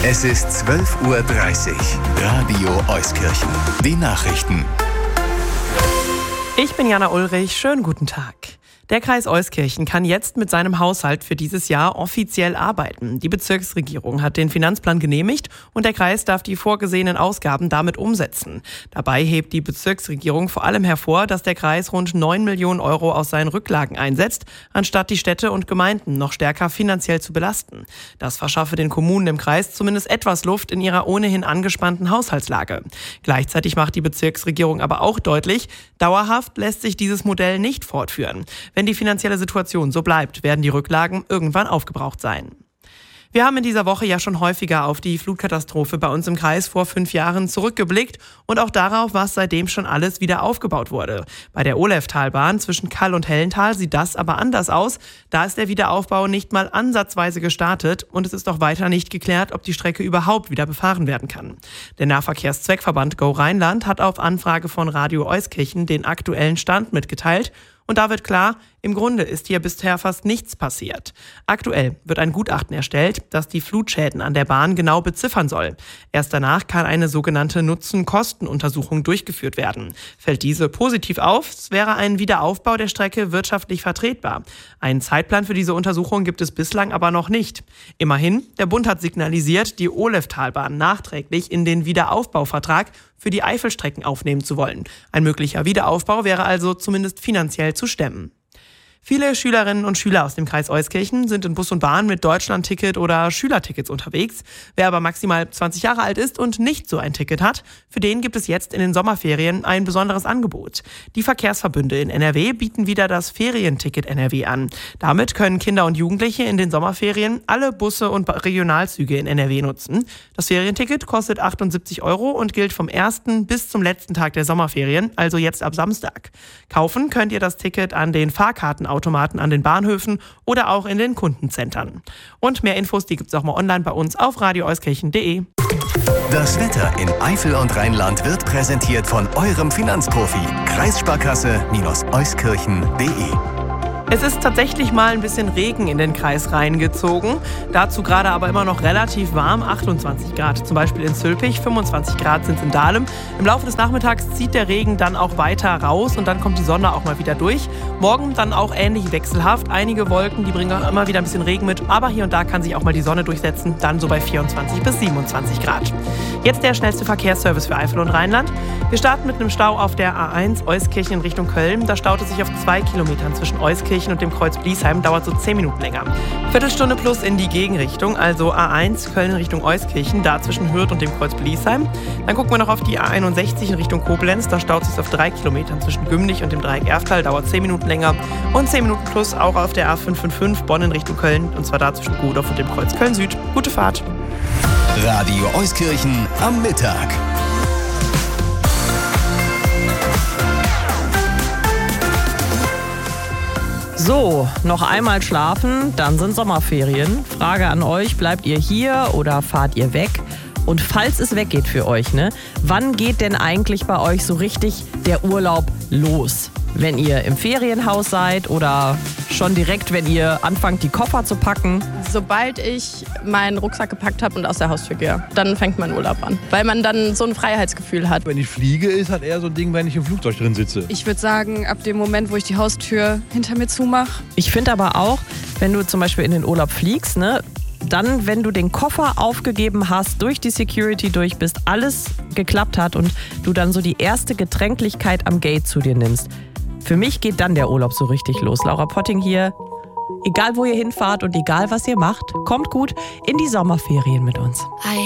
Es ist 12:30 Uhr. Radio Euskirchen. Die Nachrichten. Ich bin Jana Ulrich. Schönen guten Tag. Der Kreis Euskirchen kann jetzt mit seinem Haushalt für dieses Jahr offiziell arbeiten. Die Bezirksregierung hat den Finanzplan genehmigt und der Kreis darf die vorgesehenen Ausgaben damit umsetzen. Dabei hebt die Bezirksregierung vor allem hervor, dass der Kreis rund 9 Millionen Euro aus seinen Rücklagen einsetzt, anstatt die Städte und Gemeinden noch stärker finanziell zu belasten. Das verschaffe den Kommunen im Kreis zumindest etwas Luft in ihrer ohnehin angespannten Haushaltslage. Gleichzeitig macht die Bezirksregierung aber auch deutlich, dauerhaft lässt sich dieses Modell nicht fortführen. Wenn die finanzielle Situation so bleibt, werden die Rücklagen irgendwann aufgebraucht sein. Wir haben in dieser Woche ja schon häufiger auf die Flutkatastrophe bei uns im Kreis vor 5 Jahren zurückgeblickt und auch darauf, was seitdem schon alles wieder aufgebaut wurde. Bei der Oleftalbahn zwischen Kall und Hellental sieht das aber anders aus. Da ist der Wiederaufbau nicht mal ansatzweise gestartet und es ist auch weiter nicht geklärt, ob die Strecke überhaupt wieder befahren werden kann. Der Nahverkehrszweckverband Go Rheinland hat auf Anfrage von Radio Euskirchen den aktuellen Stand mitgeteilt. Und da wird klar, im Grunde ist hier bisher fast nichts passiert. Aktuell wird ein Gutachten erstellt, das die Flutschäden an der Bahn genau beziffern soll. Erst danach kann eine sogenannte Nutzen-Kosten-Untersuchung durchgeführt werden. Fällt diese positiv auf, wäre ein Wiederaufbau der Strecke wirtschaftlich vertretbar. Einen Zeitplan für diese Untersuchung gibt es bislang aber noch nicht. Immerhin, der Bund hat signalisiert, die Oleftalbahn nachträglich in den Wiederaufbauvertrag für die Eifelstrecken aufnehmen zu wollen. Ein möglicher Wiederaufbau wäre also zumindest finanziell zu stemmen. Viele Schülerinnen und Schüler aus dem Kreis Euskirchen sind in Bus und Bahn mit Deutschlandticket oder Schülertickets unterwegs. Wer aber maximal 20 Jahre alt ist und nicht so ein Ticket hat, für den gibt es jetzt in den Sommerferien ein besonderes Angebot. Die Verkehrsverbünde in NRW bieten wieder das Ferienticket NRW an. Damit können Kinder und Jugendliche in den Sommerferien alle Busse und Regionalzüge in NRW nutzen. Das Ferienticket kostet 78 € und gilt vom 1. bis zum letzten Tag der Sommerferien, also jetzt ab Samstag. Kaufen könnt ihr das Ticket an den Fahrkartenautomaten an den Bahnhöfen oder auch in den Kundenzentren. Und mehr Infos, die gibt es auch mal online bei uns auf radioeuskirchen.de. Das Wetter in Eifel und Rheinland wird präsentiert von eurem Finanzprofi. Kreissparkasse-euskirchen.de. Es ist tatsächlich mal ein bisschen Regen in den Kreis reingezogen. Dazu gerade aber immer noch relativ warm, 28 Grad. Zum Beispiel in Zülpich, 25 Grad sind es in Dahlem. Im Laufe des Nachmittags zieht der Regen dann auch weiter raus und dann kommt die Sonne auch mal wieder durch. Morgen dann auch ähnlich wechselhaft. Einige Wolken, die bringen auch immer wieder ein bisschen Regen mit. Aber hier und da kann sich auch mal die Sonne durchsetzen. Dann so bei 24 bis 27 Grad. Jetzt der schnellste Verkehrsservice für Eifel und Rheinland. Wir starten mit einem Stau auf der A1 Euskirchen in Richtung Köln. Da staut es sich auf 2 Kilometern zwischen Euskirchen und dem Kreuz Bliesheim, dauert so 10 Minuten länger. Viertelstunde plus in die Gegenrichtung, also A1 Köln in Richtung Euskirchen, da zwischen Hürth und dem Kreuz Bliesheim. Dann gucken wir noch auf die A61 in Richtung Koblenz, da staut es sich auf 3 Kilometern zwischen Gümnich und dem Dreieck Erftal, dauert 10 Minuten länger. Und 10 Minuten plus auch auf der A555 Bonn in Richtung Köln, und zwar da zwischen Godorf und dem Kreuz Köln Süd. Gute Fahrt! Radio Euskirchen am Mittag. So, noch einmal schlafen, dann sind Sommerferien. Frage an euch, bleibt ihr hier oder fahrt ihr weg? Und falls es weggeht für euch, wann geht denn eigentlich bei euch so richtig der Urlaub los? Wenn ihr im Ferienhaus seid oder schon direkt, wenn ihr anfangt, die Koffer zu packen? Sobald ich meinen Rucksack gepackt habe und aus der Haustür gehe, dann fängt mein Urlaub an. Weil man dann so ein Freiheitsgefühl hat. Wenn ich fliege, ist halt eher so ein Ding, wenn ich im Flugzeug drin sitze. Ich würde sagen, ab dem Moment, wo ich die Haustür hinter mir zumache. Ich finde aber auch, wenn du zum Beispiel in den Urlaub fliegst, dann, wenn du den Koffer aufgegeben hast, durch die Security durch bist, alles geklappt hat und du dann so die erste Getränklichkeit am Gate zu dir nimmst. Für mich geht dann der Urlaub so richtig los. Laura Potting hier. Egal, wo ihr hinfahrt und egal, was ihr macht, kommt gut in die Sommerferien mit uns.